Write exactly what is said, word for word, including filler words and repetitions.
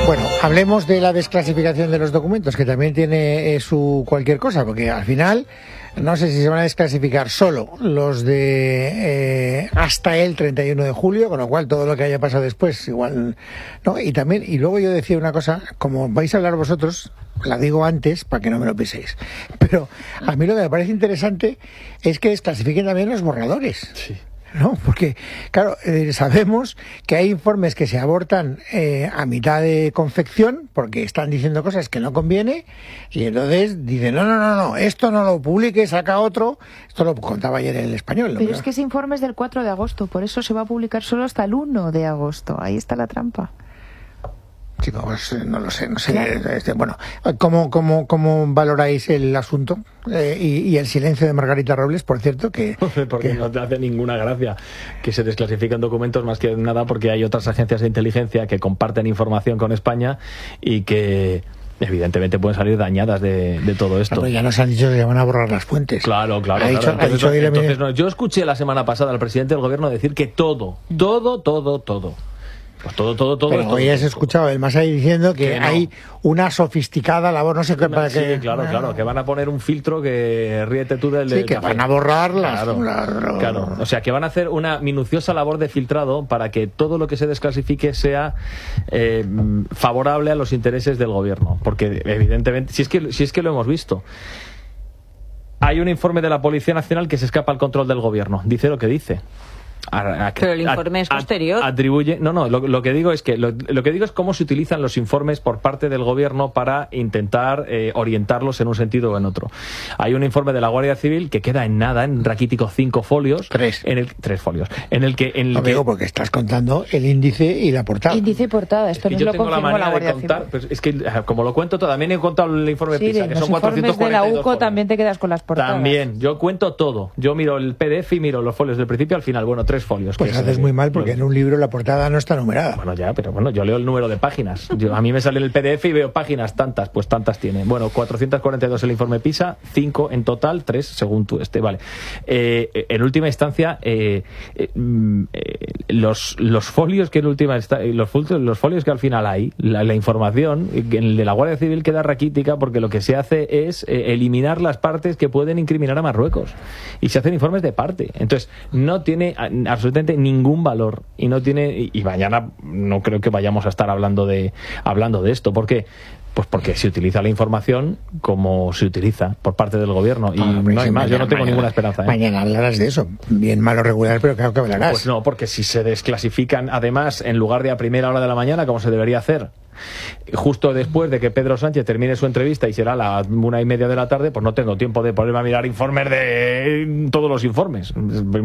Bueno, hablemos de la desclasificación de los documentos, que también tiene eh, su cualquier cosa, porque al final no sé si se van a desclasificar solo los de eh, hasta el treinta y uno de julio, con lo cual todo lo que haya pasado después igual no. Y también, y luego yo decía una cosa, como vais a hablar vosotros, la digo antes para que no me lo penséis, pero a mí lo que me parece interesante es que desclasifiquen también los borradores. Sí. No, porque, claro, eh, sabemos que hay informes que se abortan eh, a mitad de confección porque están diciendo cosas que no conviene y entonces dicen, no, no, no, no, esto no lo publique, saca otro. Esto lo contaba ayer en El Español, ¿no? Pero es que ese informe es del cuatro de agosto, por eso se va a publicar solo hasta el uno de agosto. Ahí está la trampa. Chicos, pues, no lo sé, no sé. Claro. Este, bueno, ¿cómo, cómo, cómo valoráis el asunto? Eh, y, y el silencio de Margarita Robles, por cierto, que... porque que... no te hace ninguna gracia que se desclasifiquen documentos, más que nada porque hay otras agencias de inteligencia que comparten información con España y que evidentemente pueden salir dañadas de, de todo esto. Pero ya nos han dicho que van a borrar las fuentes. Claro, claro. Ha claro. dicho, entonces, ha dicho entonces, no, yo escuché la semana pasada al presidente del gobierno decir que todo, todo, todo, todo... Pues todo, todo, todo. Pero todo, hoy has escuchado el más ahí diciendo que, que no. Hay una sofisticada labor, no sé qué para sí, que... Sí, claro, claro, que van a poner un filtro que ríete tú del... Sí, del que café. van a borrar las... Claro, claro, o sea, que van a hacer una minuciosa labor de filtrado para que todo lo que se desclasifique sea eh, favorable a los intereses del gobierno. Porque, evidentemente, si es que, si es que lo hemos visto... Hay un informe de la Policía Nacional que se escapa al control del gobierno. Dice lo que dice. A, a, pero el informe a, es posterior. Atribuye, no, no, lo, lo que digo es que lo, lo que digo es cómo se utilizan los informes por parte del gobierno para intentar eh, orientarlos en un sentido o en otro. Hay un informe de la Guardia Civil que queda en nada, en raquítico cinco folios, tres, en el tres folios, en el que, en el no que... digo porque estás contando el índice y la portada. Índice y portada, esto es que no yo lo tengo la manera la Guardia de contar, Civil. Pues es que como lo cuento todo, también he contado el informe sí, PISA, que los son cuatrocientos cuarenta y dos de la U C O folios. También te quedas con las portadas. También, yo cuento todo. Yo miro el P D F y miro los folios del principio al final. Bueno, tres folios. Pues haces muy mal porque en un libro la portada no está numerada. Bueno, ya, pero bueno, yo leo el número de páginas. Yo, a mí me sale el P D F y veo páginas tantas, pues tantas tiene. Bueno, cuatrocientos cuarenta y dos el informe PISA, cinco en total, tres según tú este, vale. Eh, en última instancia, eh, eh, eh, los, los folios que en última insta- los, los folios que al final hay, la, la información, el de la Guardia Civil queda raquítica porque lo que se hace es eh, eliminar las partes que pueden incriminar a Marruecos. Y se hacen informes de parte. Entonces, no tiene absolutamente ningún valor. Y no tiene y, y mañana no creo que vayamos a estar hablando de hablando de esto. ¿Por qué? Pues porque se utiliza la información como se utiliza por parte del gobierno y ah, no hay más. Mañana, yo no tengo mañana, ninguna esperanza. ¿eh? Mañana hablarás de eso, bien malo regular, pero claro que hablarás. Pues no, porque si se desclasifican además en lugar de a primera hora de la mañana como se debería hacer, justo después de que Pedro Sánchez termine su entrevista y será a la una y media de la tarde, pues no tengo tiempo de ponerme a mirar informes de todos los informes.